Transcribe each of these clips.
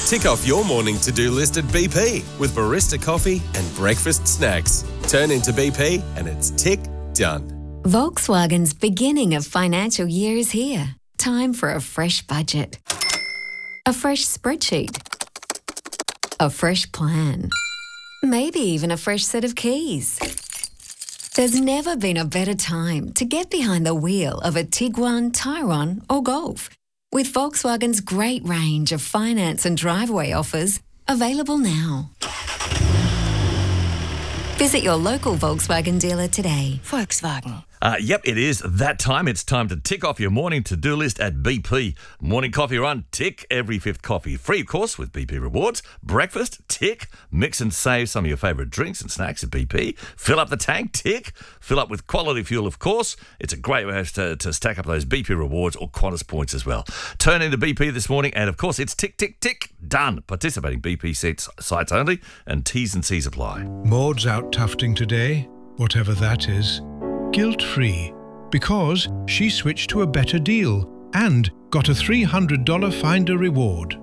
Tick off your morning to-do list at BP with barista coffee and breakfast snacks. Turn into BP and it's tick done. Volkswagen's beginning of financial year is here. Time for a fresh budget. A fresh spreadsheet. A fresh plan. Maybe even a fresh set of keys. There's never been a better time to get behind the wheel of a Tiguan, Tyrone or Golf. With Volkswagen's great range of finance and driveway offers available now. Visit your local Volkswagen dealer today. Volkswagen. Yep, it is that time. It's time to tick off your morning to-do list at BP. Morning coffee run, tick. Every fifth coffee free, of course, with BP Rewards. Breakfast, tick. Mix and save some of your favourite drinks and snacks at BP. Fill up the tank, tick. Fill up with quality fuel, of course. It's a great way to stack up those BP Rewards or Qantas points as well. Turn into BP this morning and, of course, it's tick, tick, tick. Done. Participating BP sites only and T's and C's apply. Maud's out tufting today, whatever that is. Guilt-free, because she switched to a better deal and got a $300 Finder reward.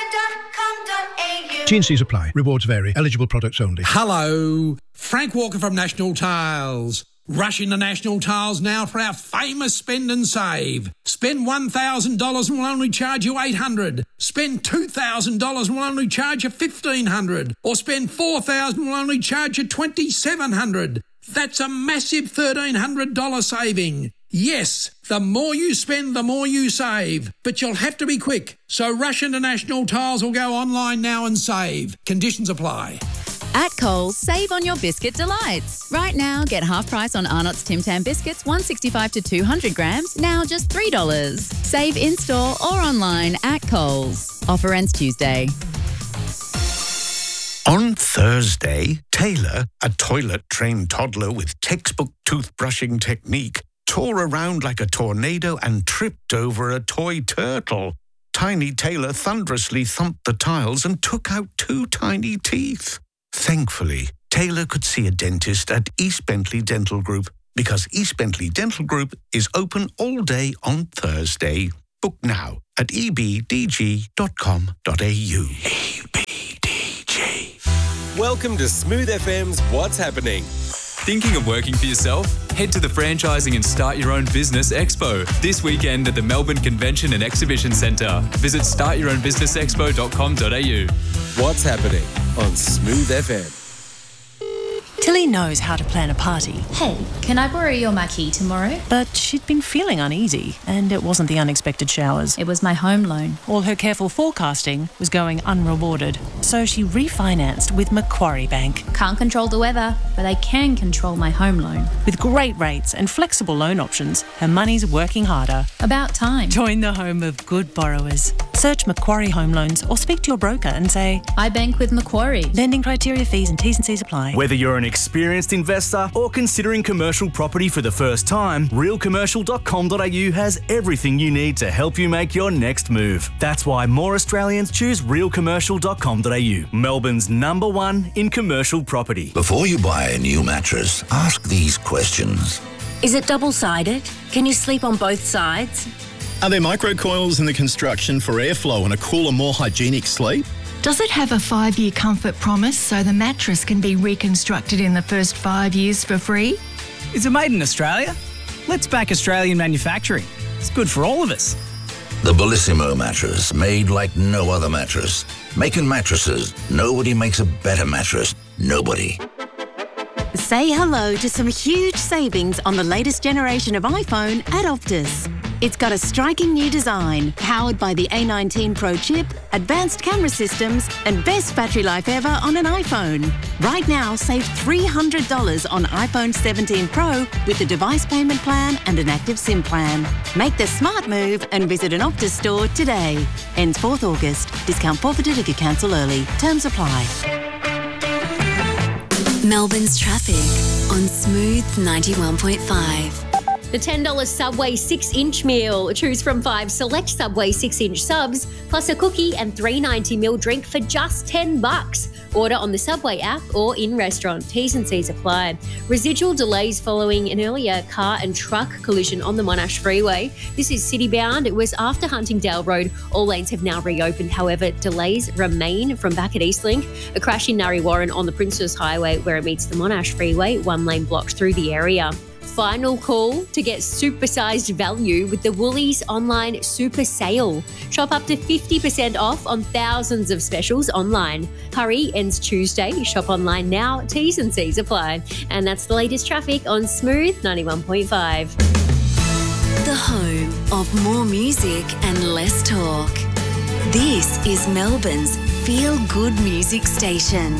T&Cs apply. Rewards vary. Eligible products only. Hello, Frank Walker from National Tiles. Rush into National Tiles now for our famous spend and save. Spend $1,000 and we'll only charge you $800. Spend $2,000 and we'll only charge you $1,500. Or spend $4,000 and we'll only charge you $2,700. That's a massive $1,300 saving. Yes, the more you spend, the more you save. But you'll have to be quick. So rush into National Tiles or go online now and save. Conditions apply. At Coles, save on your biscuit delights. Right now, get half price on Arnott's Tim Tam biscuits, 165 to 200 grams, now just $3. Save in-store or online at Coles. Offer ends Tuesday. On Thursday, Taylor, a toilet-trained toddler with textbook toothbrushing technique, tore around like a tornado and tripped over a toy turtle. Tiny Taylor thunderously thumped the tiles and took out 2 tiny teeth. Thankfully, Taylor could see a dentist at East Bentley Dental Group because East Bentley Dental Group is open all day on Thursday. Book now at ebdg.com.au. Welcome to Smooth FM's What's Happening. Thinking of working for yourself? Head to the Franchising and Start Your Own Business Expo this weekend at the Melbourne Convention and Exhibition Centre. Visit startyourownbusinessexpo.com.au. What's Happening on Smooth FM. Tilly knows how to plan a party. Hey, can I borrow your marquee tomorrow? But she'd been feeling uneasy, and it wasn't the unexpected showers. It was my home loan. All her careful forecasting was going unrewarded, so she refinanced with Macquarie Bank. Can't control the weather, but I can control my home loan. With great rates and flexible loan options, her money's working harder. About time. Join the home of good borrowers. Search Macquarie Home Loans or speak to your broker and say, I bank with Macquarie. Lending criteria, fees and T's and C's apply. Whether you're an experienced investor or considering commercial property for the first time, realcommercial.com.au has everything you need to help you make your next move. That's why more Australians choose realcommercial.com.au, Melbourne's #1 in commercial property. Before you buy a new mattress, ask these questions. Is it double-sided? Can you sleep on both sides? Are there microcoils in the construction for airflow and a cooler, more hygienic sleep? Does it have a 5-year comfort promise so the mattress can be reconstructed in the first 5 years for free? Is it made in Australia? Let's back Australian manufacturing. It's good for all of us. The Bellissimo mattress, made like no other mattress. Making mattresses, nobody makes a better mattress. Nobody. Say hello to some huge savings on the latest generation of iPhone at Optus. It's got a striking new design, powered by the A19 Pro chip, advanced camera systems, and best battery life ever on an iPhone. Right now, save $300 on iPhone 17 Pro with a device payment plan and an active SIM plan. Make the smart move and visit an Optus store today. Ends 4th August. Discount forfeited if you cancel early. Terms apply. Melbourne's traffic on Smooth 91.5. The $10 Subway 6-inch meal. Choose from 5 select Subway 6-inch subs, plus a cookie and $3.90 drink for just $10. Order on the Subway app or in restaurant. T's and C's apply. Residual delays following an earlier car and truck collision on the Monash Freeway. This is city-bound. It was after Huntingdale Road. All lanes have now reopened. However, delays remain from back at Eastlink. A crash in Narre Warren on the Princess Highway where it meets the Monash Freeway. 1 lane blocked through the area. Final call to get supersized value with the Woolies online super sale. Shop up to 50% off on thousands of specials online. Hurry, ends Tuesday. Shop online now. T's and C's apply. And that's the latest traffic on Smooth 91.5. The home of more music and less talk. This is Melbourne's feel-good music station.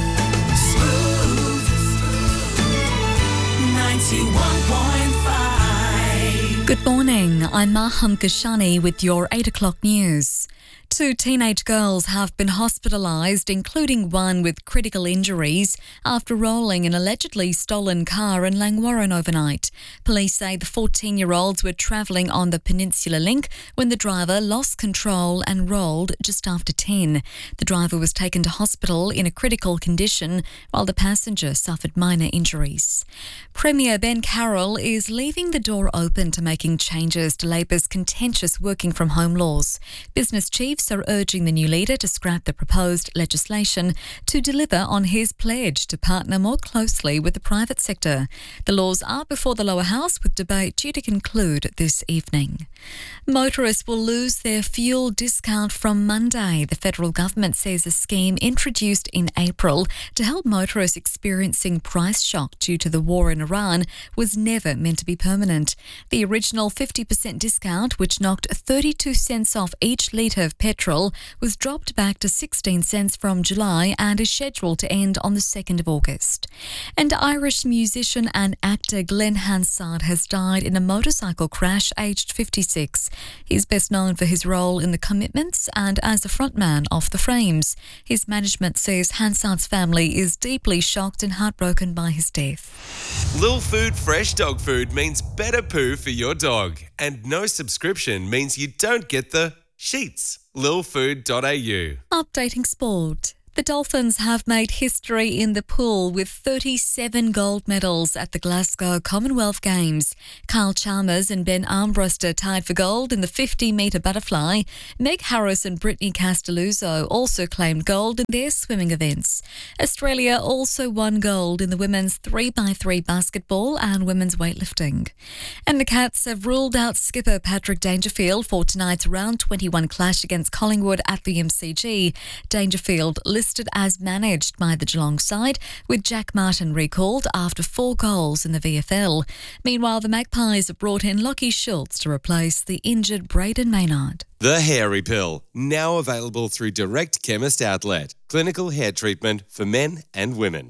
Good morning, I'm Maham Kashani with your 8 o'clock news. 2 teenage girls have been hospitalised, including one with critical injuries, after rolling an allegedly stolen car in Langwarrin overnight. Police say the 14-year-olds were travelling on the Peninsula Link when the driver lost control and rolled just after 10. The driver was taken to hospital in a critical condition, while the passenger suffered minor injuries. Premier Ben Carroll is leaving the door open to making changes to Labor's contentious working from home laws. Business chiefs are urging the new leader to scrap the proposed legislation to deliver on his pledge to partner more closely with the private sector. The laws are before the lower house, with debate due to conclude this evening. Motorists will lose their fuel discount from Monday. The federal government says a scheme introduced in April to help motorists experiencing price shock due to the war in Iran was never meant to be permanent. The original 50% discount, which knocked 32 cents off each litre of petrol, was dropped back to 16 cents from July and is scheduled to end on the 2nd of August. And Irish musician and actor Glenn Hansard has died in a motorcycle crash aged 56. He's best known for his role in The Commitments and as the frontman of The Frames. His management says Hansard's family is deeply shocked and heartbroken by his death. Lil Food Fresh Dog Food means better poo for your dog. And no subscription means you don't get the sheets. lilfood.au. Updating sport. The Dolphins have made history in the pool with 37 gold medals at the Glasgow Commonwealth Games. Kyle Chalmers and Ben Armbruster tied for gold in the 50-metre butterfly. Meg Harris and Brittany Castelluzzo also claimed gold in their swimming events. Australia also won gold in the women's 3x3 basketball and women's weightlifting. And the Cats have ruled out skipper Patrick Dangerfield for tonight's round 21 clash against Collingwood at the MCG. Dangerfield listed as managed by the Geelong side, with Jack Martin recalled after 4 goals in the VFL. Meanwhile, the Magpies have brought in Lockie Schultz to replace the injured Braden Maynard. The Hairy Pill, now available through Direct Chemist Outlet. Clinical hair treatment for men and women.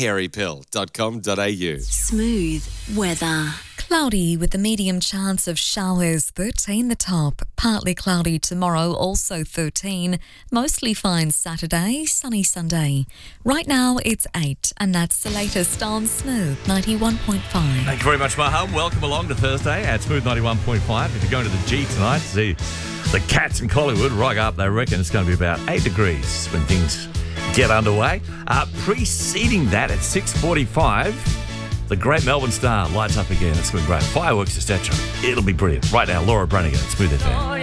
thehairypill.com.au. Smooth weather. Cloudy with a medium chance of showers, 13 the top. Partly cloudy tomorrow, also 13. Mostly fine Saturday, sunny Sunday. Right now it's 8, and that's the latest on Smooth 91.5. Thank you very much, Maham. Welcome along to Thursday at Smooth 91.5. If you're going to the G tonight to see the Cats in Collingwood, rock up, they reckon it's going to be about 8 degrees when things get underway. Preceding that at 6:45, the Great Melbourne Star lights up again. It's been great. Fireworks, etc. It'll be brilliant. Right now, Laura Branigan at Smooth FM.